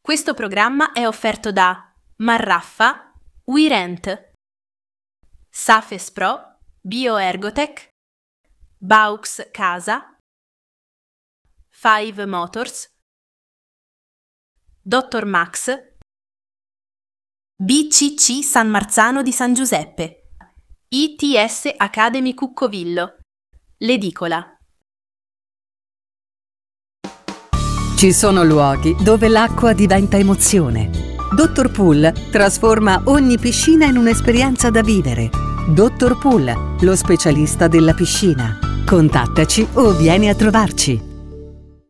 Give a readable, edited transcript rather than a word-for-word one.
Questo programma è offerto da Marraffa, WeRent, Safes Pro, BioErgotech, Baux Casa, Five Motors, Dr. Max, BCC San Marzano di San Giuseppe, ITS Academy Cuccovillo, l'Edicola. Ci sono luoghi dove l'acqua diventa emozione. Dr. Pool trasforma ogni piscina in un'esperienza da vivere. Dr. Pool, lo specialista della piscina. Contattaci o vieni a trovarci.